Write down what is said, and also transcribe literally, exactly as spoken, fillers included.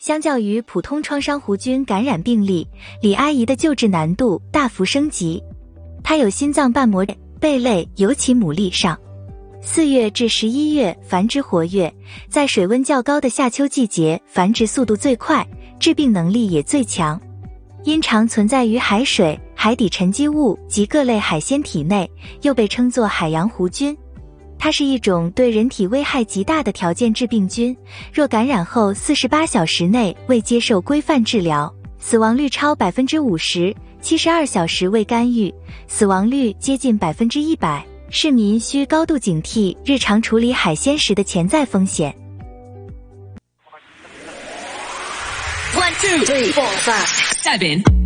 相较于普通创伤弧菌感染病例，李阿姨的救治难度大幅升级。她有心脏瓣膜贝类，尤其牡蛎上。四月至十一月繁殖活跃，在水温较高的夏秋季节繁殖速度最快，致病能力也最强。因常存在于海水、海底沉积物及各类海鲜体内，又被称作海洋弧菌。它是一种对人体危害极大的条件致病菌，若感染后四十八小时内未接受规范治疗，死亡率超 百分之五十， 七十二小时未干预，死亡率接近 百分之一百。市民需高度警惕日常处理海鲜时的潜在风险。 One, two, three, four, five, seven